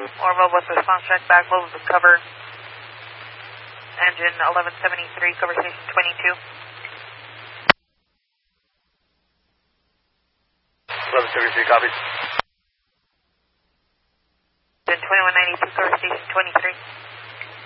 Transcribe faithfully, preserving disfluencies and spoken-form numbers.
Orville with response track back, low cover. Engine eleven seventy-three, cover station twenty-two. eleven seventy-three, copies. Engine twenty-one ninety-two, cover station twenty-three.